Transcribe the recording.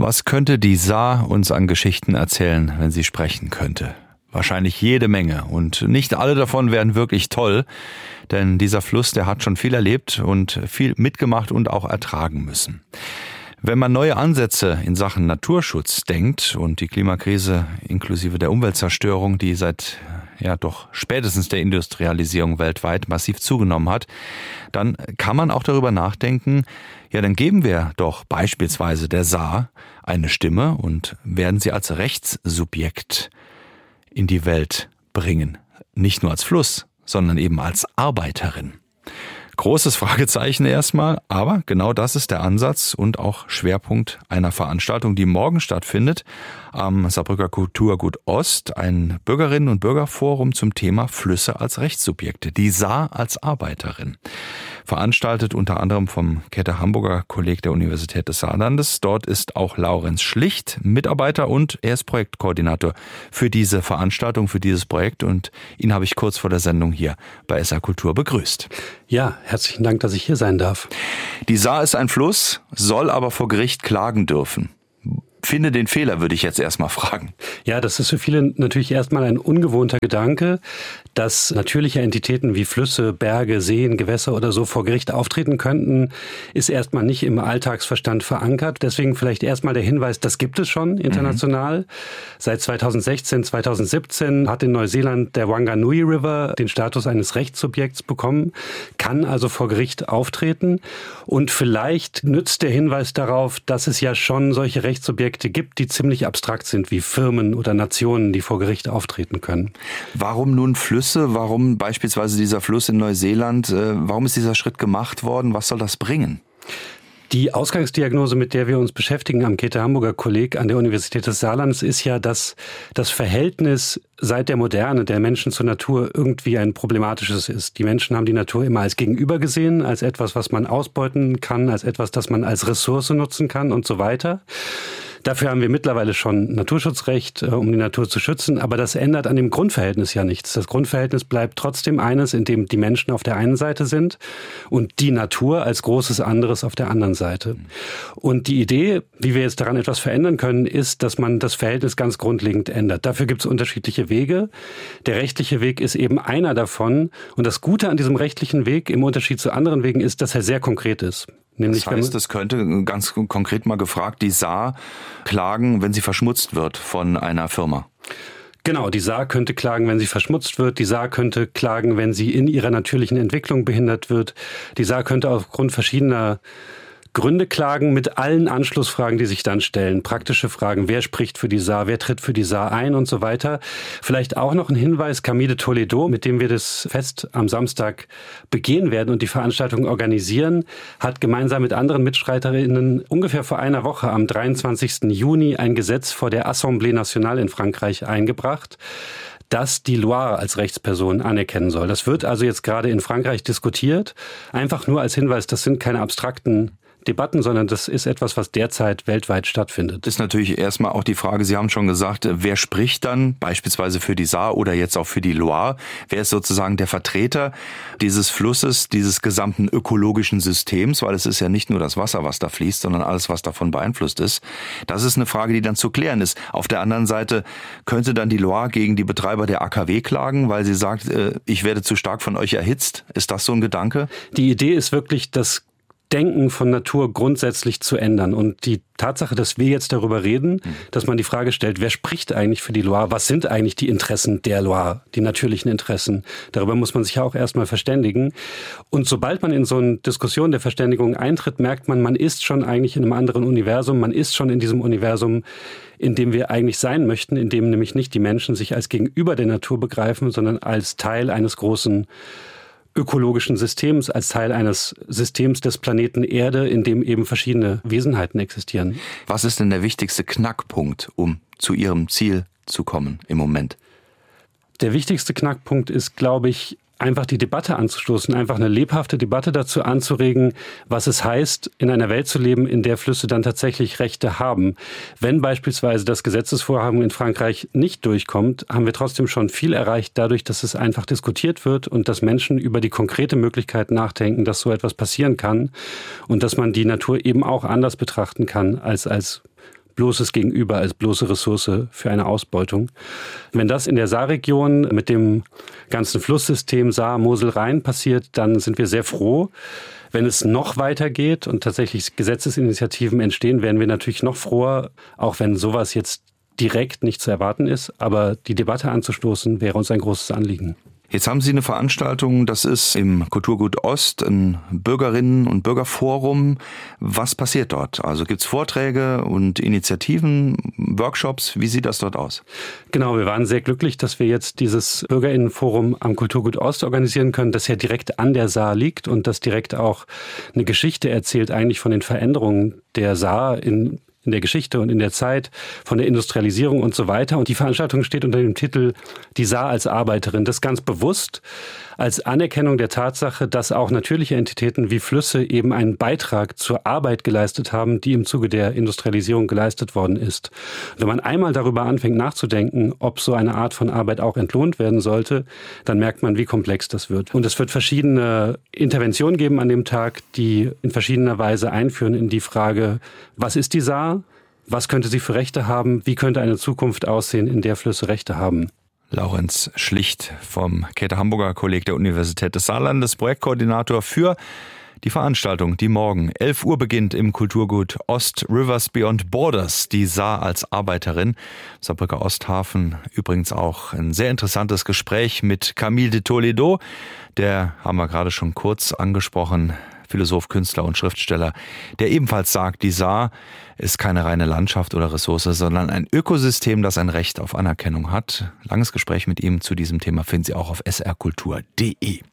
Was könnte die Saar uns an Geschichten erzählen, wenn sie sprechen könnte? Wahrscheinlich jede Menge und nicht alle davon wären wirklich toll, denn dieser Fluss, der hat schon viel erlebt und viel mitgemacht und auch ertragen müssen. Wenn man neue Ansätze in Sachen Naturschutz denkt und die Klimakrise inklusive der Umweltzerstörung, die seit doch spätestens der Industrialisierung weltweit massiv zugenommen hat, dann kann man auch darüber nachdenken, dann geben wir doch beispielsweise der Saar eine Stimme und werden sie als Rechtssubjekt in die Welt bringen. Nicht nur als Fluss, sondern eben als Arbeiterin. Großes Fragezeichen erstmal, aber genau das ist der Ansatz und auch Schwerpunkt einer Veranstaltung, die morgen stattfindet am Saarbrücker Kulturgut Ost, ein Bürgerinnen- und Bürgerforum zum Thema Flüsse als Rechtssubjekte, die Saar als Arbeiterin. Veranstaltet unter anderem vom Käthe-Hamburger Kolleg der Universität des Saarlandes. Dort ist auch Laurenz Schlicht Mitarbeiter und er ist Projektkoordinator für diese Veranstaltung, für dieses Projekt und ihn habe ich kurz vor der Sendung hier bei SR Kultur begrüßt. Ja, herzlichen Dank, dass ich hier sein darf. Die Saar ist ein Fluss, soll aber vor Gericht klagen dürfen. Finde den Fehler, würde ich jetzt erstmal fragen. Ja, das ist für viele natürlich erstmal ein ungewohnter Gedanke, dass natürliche Entitäten wie Flüsse, Berge, Seen, Gewässer oder so vor Gericht auftreten könnten, ist erstmal nicht im Alltagsverstand verankert. Deswegen vielleicht erstmal der Hinweis, das gibt es schon international. Seit 2016, 2017 hat in Neuseeland der Wanganui River den Status eines Rechtssubjekts bekommen, kann also vor Gericht auftreten. Und vielleicht nützt der Hinweis darauf, dass es ja schon solche Rechtssubjekte gibt, die ziemlich abstrakt sind, wie Firmen oder Nationen, die vor Gericht auftreten können. Warum nun Flüsse? Warum beispielsweise dieser Fluss in Neuseeland? Warum ist dieser Schritt gemacht worden? Was soll das bringen? Die Ausgangsdiagnose, mit der wir uns beschäftigen am Käthe-Hamburger Kolleg an der Universität des Saarlandes, ist ja, dass das Verhältnis seit der Moderne der Menschen zur Natur irgendwie ein problematisches ist. Die Menschen haben die Natur immer als Gegenüber gesehen, als etwas, was man ausbeuten kann, als etwas, das man als Ressource nutzen kann und so weiter. Dafür haben wir mittlerweile schon Naturschutzrecht, um die Natur zu schützen, aber das ändert an dem Grundverhältnis ja nichts. Das Grundverhältnis bleibt trotzdem eines, in dem die Menschen auf der einen Seite sind und die Natur als großes anderes auf der anderen Seite. Und die Idee, wie wir jetzt daran etwas verändern können, ist, dass man das Verhältnis ganz grundlegend ändert. Dafür gibt es unterschiedliche Wege. Der rechtliche Weg ist eben einer davon. Und das Gute an diesem rechtlichen Weg im Unterschied zu anderen Wegen ist, dass er sehr konkret ist. Nämlich, das heißt, es könnte ganz konkret mal gefragt, die Saar klagen, wenn sie verschmutzt wird von einer Firma. Genau, die Saar könnte klagen, wenn sie verschmutzt wird. Die Saar könnte klagen, wenn sie in ihrer natürlichen Entwicklung behindert wird. Die Saar könnte aufgrund verschiedener Gründe klagen mit allen Anschlussfragen, die sich dann stellen. Praktische Fragen, wer spricht für die Saar, wer tritt für die Saar ein und so weiter. Vielleicht auch noch ein Hinweis, Camille de Toledo, mit dem wir das Fest am Samstag begehen werden und die Veranstaltung organisieren, hat gemeinsam mit anderen MitstreiterInnen ungefähr vor einer Woche am 23. Juni ein Gesetz vor der Assemblée Nationale in Frankreich eingebracht, das die Loire als Rechtsperson anerkennen soll. Das wird also jetzt gerade in Frankreich diskutiert. Einfach nur als Hinweis, das sind keine abstrakten Debatten, sondern das ist etwas, was derzeit weltweit stattfindet. Das ist natürlich erstmal auch die Frage, Sie haben schon gesagt, wer spricht dann beispielsweise für die Saar oder jetzt auch für die Loire? Wer ist sozusagen der Vertreter dieses Flusses, dieses gesamten ökologischen Systems? Weil es ist ja nicht nur das Wasser, was da fließt, sondern alles, was davon beeinflusst ist. Das ist eine Frage, die dann zu klären ist. Auf der anderen Seite könnte dann die Loire gegen die Betreiber der AKW klagen, weil sie sagt, ich werde zu stark von euch erhitzt. Ist das so ein Gedanke? Die Idee ist wirklich, das Denken von Natur grundsätzlich zu ändern. Und die Tatsache, dass wir jetzt darüber reden, dass man die Frage stellt, wer spricht eigentlich für die Loire? Was sind eigentlich die Interessen der Loire, die natürlichen Interessen? Darüber muss man sich ja auch erstmal verständigen. Und sobald man in so eine Diskussion der Verständigung eintritt, merkt man, man ist schon eigentlich in einem anderen Universum. Man ist schon in diesem Universum, in dem wir eigentlich sein möchten, in dem nämlich nicht die Menschen sich als Gegenüber der Natur begreifen, sondern als Teil eines großen ökologischen Systems, als Teil eines Systems des Planeten Erde, in dem eben verschiedene Wesenheiten existieren. Was ist denn der wichtigste Knackpunkt, um zu Ihrem Ziel zu kommen im Moment? Der wichtigste Knackpunkt ist, glaube ich, einfach die Debatte anzustoßen, einfach eine lebhafte Debatte dazu anzuregen, was es heißt, in einer Welt zu leben, in der Flüsse dann tatsächlich Rechte haben. Wenn beispielsweise das Gesetzesvorhaben in Frankreich nicht durchkommt, haben wir trotzdem schon viel erreicht dadurch, dass es einfach diskutiert wird und dass Menschen über die konkrete Möglichkeit nachdenken, dass so etwas passieren kann und dass man die Natur eben auch anders betrachten kann als bloßes Gegenüber, als bloße Ressource für eine Ausbeutung. Wenn das in der Saarregion mit dem ganzen Flusssystem Saar, Mosel, Rhein passiert, dann sind wir sehr froh. Wenn es noch weitergeht und tatsächlich Gesetzesinitiativen entstehen, werden wir natürlich noch froher, auch wenn sowas jetzt direkt nicht zu erwarten ist. Aber die Debatte anzustoßen, wäre uns ein großes Anliegen. Jetzt haben Sie eine Veranstaltung, das ist im Kulturgut Ost, ein Bürgerinnen- und Bürgerforum. Was passiert dort? Also gibt es Vorträge und Initiativen, Workshops? Wie sieht das dort aus? Genau, wir waren sehr glücklich, dass wir jetzt dieses Bürgerinnenforum am Kulturgut Ost organisieren können, das ja direkt an der Saar liegt und das direkt auch eine Geschichte erzählt eigentlich von den Veränderungen der Saar in der Geschichte und in der Zeit, von der Industrialisierung und so weiter. Und die Veranstaltung steht unter dem Titel Die Saar als Arbeiterin. Das ganz bewusst als Anerkennung der Tatsache, dass auch natürliche Entitäten wie Flüsse eben einen Beitrag zur Arbeit geleistet haben, die im Zuge der Industrialisierung geleistet worden ist. Wenn man einmal darüber anfängt nachzudenken, ob so eine Art von Arbeit auch entlohnt werden sollte, dann merkt man, wie komplex das wird. Und es wird verschiedene Interventionen geben an dem Tag, die in verschiedener Weise einführen in die Frage, was ist die Saar? Was könnte sie für Rechte haben? Wie könnte eine Zukunft aussehen, in der Flüsse Rechte haben? Laurenz Schlicht vom Käthe-Hamburger Kolleg der Universität des Saarlandes, Projektkoordinator für die Veranstaltung, die morgen 11 Uhr beginnt im Kulturgut Ost, Rivers Beyond Borders, die Saar als Arbeiterin. Saarbrücker Osthafen, übrigens auch ein sehr interessantes Gespräch mit Camille de Toledo, der haben wir gerade schon kurz angesprochen, Philosoph, Künstler und Schriftsteller, der ebenfalls sagt, die Saar ist keine reine Landschaft oder Ressource, sondern ein Ökosystem, das ein Recht auf Anerkennung hat. Langes Gespräch mit ihm zu diesem Thema finden Sie auch auf srkultur.de.